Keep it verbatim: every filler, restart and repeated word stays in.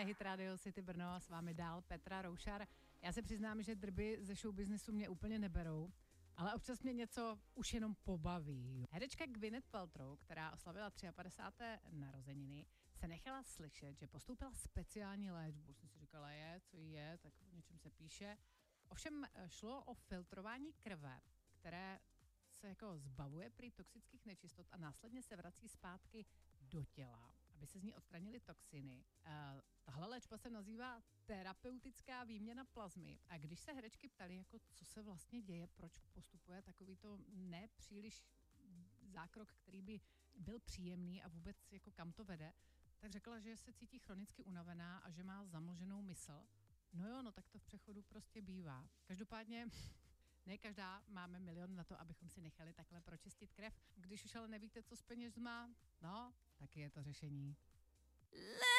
Hit Radio City Brno a s vámi dál Petra Roušar. Já se přiznám, že drby ze showbiznesu mě úplně neberou, ale občas mě něco už jenom pobaví. Herečka Gwyneth Paltrow, která oslavila padesáté třetí narozeniny, se nechala slyšet, že postoupila speciální léčbu. Jsem si říkala, je, co je, tak o něčem se píše. Ovšem šlo o filtrování krve, které se jako zbavuje prý toxických nečistot a následně se vrací zpátky do těla, aby se z ní odstranily toxiny. Uh, tahle léčba se nazývá terapeutická výměna plazmy a když se herečky ptali, jako co se vlastně děje, proč postupuje takovýto nepříliš zákrok, který by byl příjemný a vůbec jako kam to vede, tak řekla, že se cítí chronicky unavená a že má zamlženou mysl. No jo, no tak to v přechodu prostě bývá. Každopádně ne každá máme milion na to, abychom si nechali takhle pročistit krev. Když už ale nevíte, co s peněžma, no, taky je to řešení.